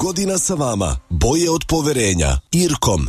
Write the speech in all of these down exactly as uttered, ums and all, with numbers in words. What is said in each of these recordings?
godina sa vama, bolje od poverenja. Irkom.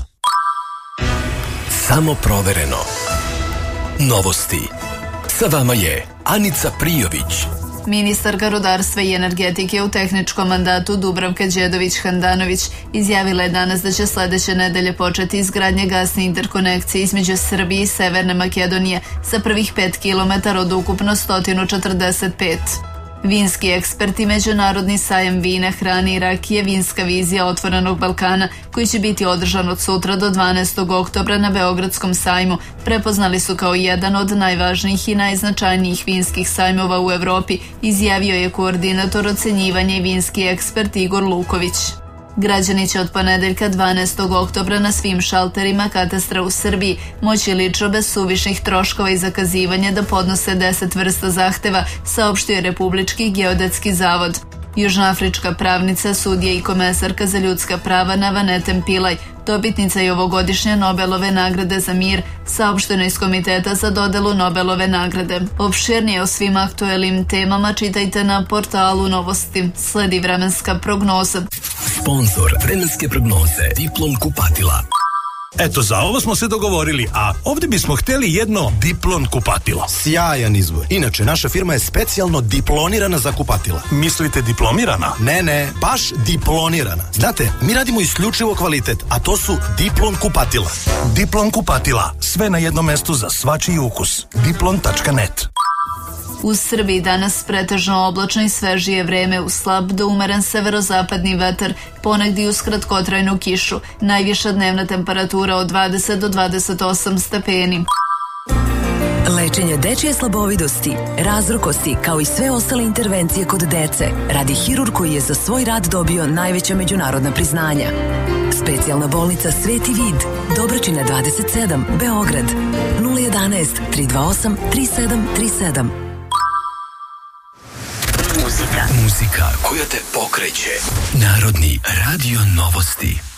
Samo provereno. Novosti. Sa vama je Anica Prijović. Ministarka rudarstva i energetike u tehničkom mandatu Dubravka Đedović-Handanović izjavila je danas da će sledeće nedelje početi izgradnja gasne interkonekcije između Srbije i Severne Makedonije sa prvih pet kilometara od ukupno sto četrdeset pet. Vinski ekspert i Međunarodni sajam vina, hrane i rakije Vinska vizija Otvorenog Balkana, koji će biti održan od sutra do dvanaestog oktobra na Beogradskom sajmu, prepoznali su kao jedan od najvažnijih i najznačajnijih vinskih sajmova u Evropi, izjavio je koordinator ocenjivanja i vinski ekspert Igor Luković. Građani će od ponedeljka dvanaestog oktobra na svim šalterima katastra u Srbiji moći lično bez suvišnih troškova i zakazivanja da podnose deset vrsta zahteva, saopštio je Republički geodetski zavod. Južnoafrička pravnica, sudija i komesarka za ljudska prava Navanete Pillay, dobitnica je ovogodišnje Nobelove nagrade za mir, saopšteno iz Komiteta za dodelu Nobelove nagrade. Opširnije o svim aktuelnim temama čitajte na portalu Novosti. Sledi vremenska prognoza. Sponzor vremenske prognoze Diplom kupatila. Eto, za ovo smo se dogovorili, a ovdje bismo hteli jedno Diplon kupatilo. Sjajan izbor. Inače, naša firma je specijalno diplonirana za kupatila. Mislite diplomirana? Ne, ne, baš diplonirana. Znate, mi radimo isključivo kvalitet, a to su Diplon kupatila. Diplon kupatila. Sve na jednom mestu za svačiji ukus. diplon tačka net. U Srbiji danas pretežno oblačno i svežije vreme uz slab do umeren severozapadni vetar, ponegdje uz kratkotrajnu kišu. Najviša dnevna temperatura od dvadeset do dvadeset osam stepeni. Lečenje dečje slabovidosti, razrokosti, kao i sve ostale intervencije kod dece, radi hirurg koji je za svoj rad dobio najveća međunarodna priznanja. Specijalna bolnica Sveti Vid, Dobračina dvadeset sedam, Beograd, nula jedanaest, tri dva osam, tri sedam tri sedam. Muzika. Muzika koja te pokreće. Narodni radio novosti.